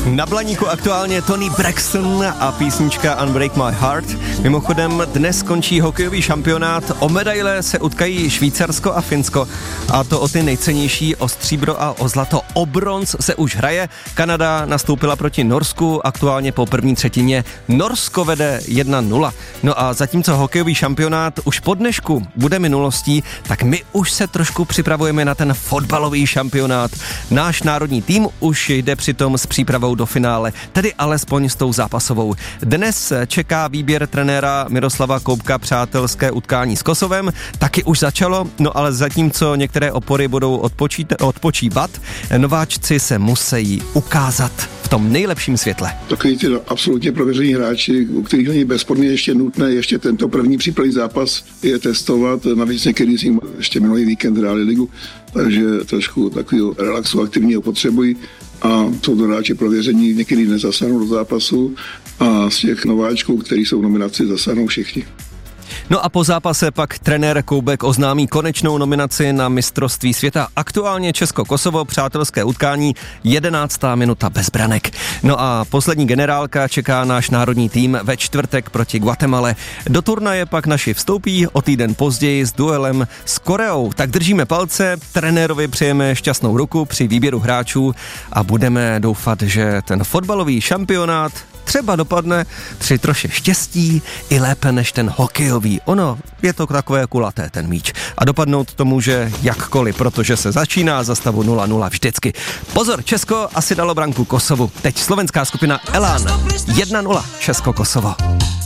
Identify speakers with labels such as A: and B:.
A: Na Blaníku aktuálně Toni Braxton a písnička Unbreak My Heart. Mimochodem dnes končí hokejový šampionát, o medaile se utkají Švýcarsko a Finsko a to o ty nejcennější, o stříbro a o zlato. O bronz se už hraje, Kanada nastoupila proti Norsku, aktuálně po první třetině Norsko vede 1-0. No a zatímco hokejový šampionát už po dnešku bude minulostí, tak my už se trošku připravujeme na ten fotbalový šampionát. Náš národní tým už jde přitom s přípravou do finále, tedy alespoň s tou zápasovou. Dnes čeká výběr trenéra Miroslava Koubka přátelské utkání s Kosovem, taky už začalo, no ale zatímco některé opory budou odpočívat, nováčci se musí ukázat v tom nejlepším světle.
B: Takový ty absolutně prověření hráči, u kterých není bezpodmínně ještě nutné ještě tento první přípravný zápas je testovat, navíc některý z nich ještě minulý víkend hráli ligu, takže trošku takového relaxu aktivního potřebují a jsou to hráči prověření, některý nezasáhnou do zápasu a z těch nováčků, kteří jsou v nominaci, zasáhnou všichni.
A: No a po zápase pak trenér Koubek oznámí konečnou nominaci na mistrovství světa. Aktuálně Česko-Kosovo, přátelské utkání, 11. minuta bez branek. No a poslední generálka čeká náš národní tým ve čtvrtek proti Guatemale. Do turnaje pak naši vstoupí o týden později s duelem s Koreou. Tak držíme palce, trenérovi přejeme šťastnou ruku při výběru hráčů a budeme doufat, že ten fotbalový šampionát třeba dopadne při troše štěstí i lépe než ten hokejový. Ono je to takové kulaté ten míč. A dopadnout to může jakkoliv, protože se začíná za stavu 0-0 vždycky. Pozor, Česko asi dalo branku Kosovu. Teď slovenská skupina Elán. 1-0 Česko-Kosovo.